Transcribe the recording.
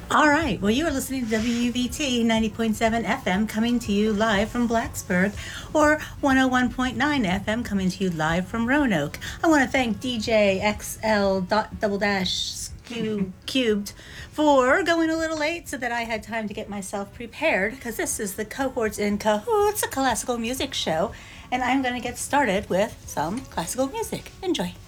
All right. Well, you are listening to WVT 90.7 FM coming to you live from Blacksburg, or 101.9 FM coming to you live from Roanoke. I want to thank DJ XL double dash cubed for going a little late so that I had time to get myself prepared, because this is the Cohorts in Cahoots, a classical music show, and I'm going to get started with some classical music. Enjoy.